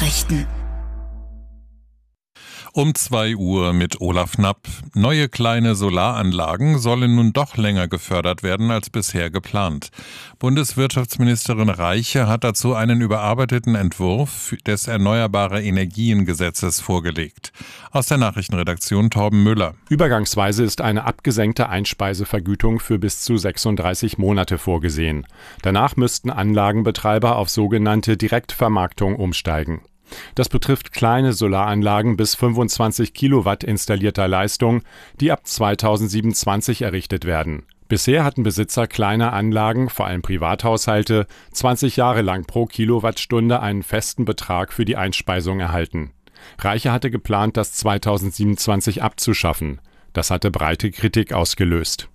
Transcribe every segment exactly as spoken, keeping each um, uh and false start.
Nachrichten. Um zwei Uhr mit Olaf Knapp. Neue kleine Solaranlagen sollen nun doch länger gefördert werden als bisher geplant. Bundeswirtschaftsministerin Reiche hat dazu einen überarbeiteten Entwurf des Erneuerbare Energien-Gesetzes vorgelegt. Aus der Nachrichtenredaktion Torben Müller. Übergangsweise ist eine abgesenkte Einspeisevergütung für bis zu sechsunddreißig Monate vorgesehen. Danach müssten Anlagenbetreiber auf sogenannte Direktvermarktung umsteigen. Das betrifft kleine Solaranlagen bis fünfundzwanzig Kilowatt installierter Leistung, die ab zweitausendsiebenundzwanzig errichtet werden. Bisher hatten Besitzer kleiner Anlagen, vor allem Privathaushalte, zwanzig Jahre lang pro Kilowattstunde einen festen Betrag für die Einspeisung erhalten. Reiche hatte geplant, das zweitausendsiebenundzwanzig abzuschaffen. Das hatte breite Kritik ausgelöst.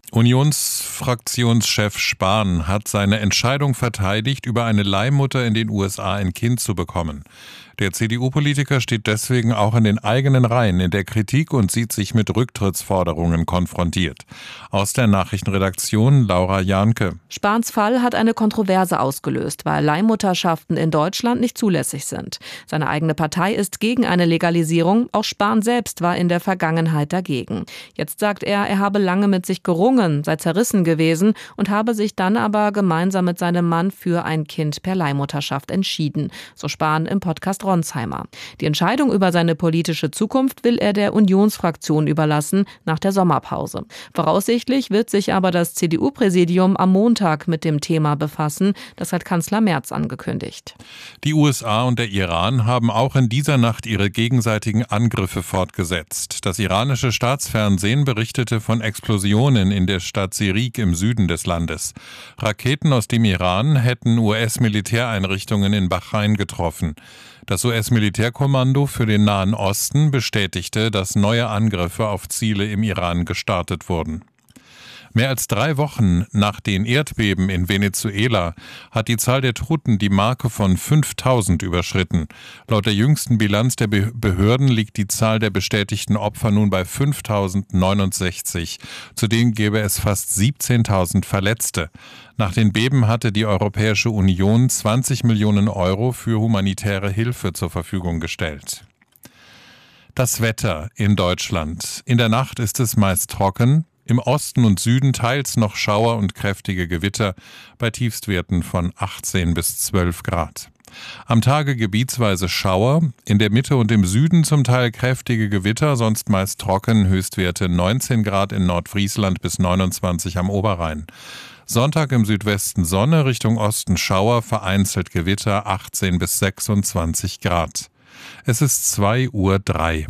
Unionsfraktionschef Spahn hat seine Entscheidung verteidigt, über eine Leihmutter in den U S A ein Kind zu bekommen. Der C D U-Politiker steht deswegen auch in den eigenen Reihen in der Kritik und sieht sich mit Rücktrittsforderungen konfrontiert. Aus der Nachrichtenredaktion Laura Jahnke. Spahns Fall hat eine Kontroverse ausgelöst, weil Leihmutterschaften in Deutschland nicht zulässig sind. Seine eigene Partei ist gegen eine Legalisierung, auch Spahn selbst war in der Vergangenheit dagegen. Jetzt sagt er, er habe lange mit sich gerungen, sei zerrissen gewesen und habe sich dann aber gemeinsam mit seinem Mann für ein Kind per Leihmutterschaft entschieden, so Spahn im Podcast Ronsheimer. Die Entscheidung über seine politische Zukunft will er der Unionsfraktion überlassen nach der Sommerpause. Voraussichtlich wird sich aber das C D U-Präsidium am Montag mit dem Thema befassen. Das hat Kanzler Merz angekündigt. Die U S A und der Iran haben auch in dieser Nacht ihre gegenseitigen Angriffe fortgesetzt. Das iranische Staatsfernsehen berichtete von Explosionen in der Stadt Sirik im Süden des Landes. Raketen aus dem Iran hätten U S-Militäreinrichtungen in Bahrain getroffen. Das U S-Militärkommando für den Nahen Osten bestätigte, dass neue Angriffe auf Ziele im Iran gestartet wurden. Mehr als drei Wochen nach den Erdbeben in Venezuela hat die Zahl der Toten die Marke von fünftausend überschritten. Laut der jüngsten Bilanz der Behörden liegt die Zahl der bestätigten Opfer nun bei fünftausendneunundsechzig. Zudem gäbe es fast siebzehntausend Verletzte. Nach den Beben hatte die Europäische Union zwanzig Millionen Euro für humanitäre Hilfe zur Verfügung gestellt. Das Wetter in Deutschland. In der Nacht ist es meist trocken. Im Osten und Süden teils noch Schauer und kräftige Gewitter bei Tiefstwerten von achtzehn bis zwölf Grad. Am Tage gebietsweise Schauer, in der Mitte und im Süden zum Teil kräftige Gewitter, sonst meist trocken, Höchstwerte neunzehn Grad in Nordfriesland bis neunundzwanzig am Oberrhein. Sonntag im Südwesten Sonne, Richtung Osten Schauer, vereinzelt Gewitter, achtzehn bis sechsundzwanzig Grad. Es ist zwei Uhr drei.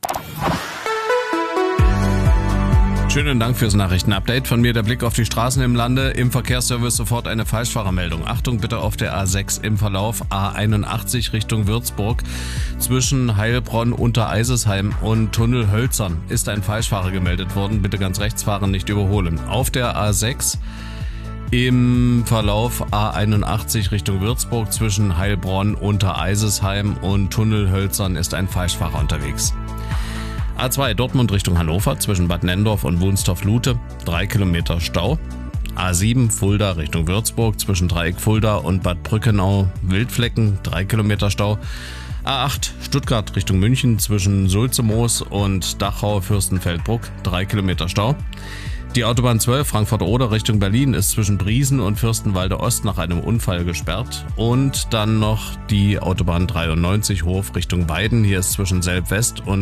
Schönen Dank fürs Nachrichtenupdate. Von mir der Blick auf die Straßen im Lande. Im Verkehrsservice sofort eine Falschfahrermeldung. Achtung bitte auf der A sechs im Verlauf A einundachtzig Richtung Würzburg. Zwischen Heilbronn, Untereisesheim und Tunnel Hölzern ist ein Falschfahrer gemeldet worden. Bitte ganz rechts fahren, nicht überholen. Auf der A sechs im Verlauf A einundachtzig Richtung Würzburg zwischen Heilbronn, Untereisesheim und Tunnel Hölzern ist ein Falschfahrer unterwegs. A zwei Dortmund Richtung Hannover zwischen Bad Nenndorf und Wunstorf-Lute, drei Kilometer Stau. A sieben Fulda Richtung Würzburg zwischen Dreieck Fulda und Bad Brückenau, Wildflecken, drei Kilometer Stau. A acht Stuttgart Richtung München zwischen Sulzemoos und Dachau-Fürstenfeldbruck, drei Kilometer Stau. Die Autobahn zwölf Frankfurt-Oder Richtung Berlin ist zwischen Briesen und Fürstenwalde Ost nach einem Unfall gesperrt. Und dann noch die Autobahn dreiundneunzig Hof Richtung Weiden. Hier ist zwischen Selb West und